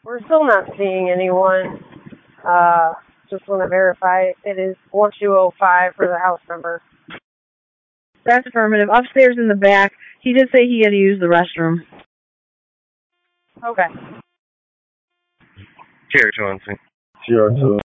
We're still not seeing anyone. Just want to verify it is 4205 for the house number. That's affirmative. Upstairs in the back. He did say he had to use the restroom. Okay. Chair 2. Sierra 2.